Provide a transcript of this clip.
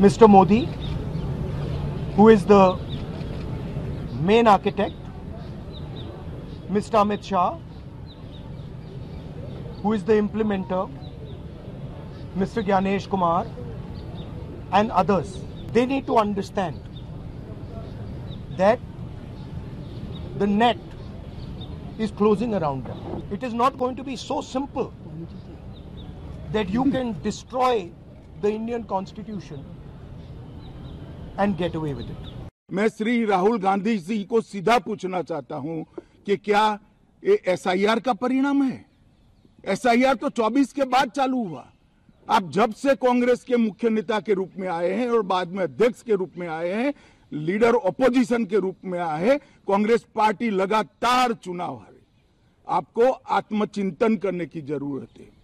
Mr. Modi, who is the main architect, Mr. Amit Shah, who is the implementer, Mr. Gyanesh Kumar, and others. They need to understand that the net is closing around them. It is not going to be so simple that you can destroy the Indian Constitution and get away with it. मैं श्री राहुल गांधी जी को सीधा पूछना चाहता हूं कि क्या ये SIR का परिणाम है? एसआईआर तो 24 के बाद चालू हुआ। आप जब से कांग्रेस के मुख्य नेता के रूप में आए हैं और बाद में अध्यक्ष के रूप में आए हैं, लीडर ऑपोजिशन के रूप में आए हैं, कांग्रेस पार्टी लगातार चुनाव हारी। आपको आत्मचिंतन करने की जरूरत है।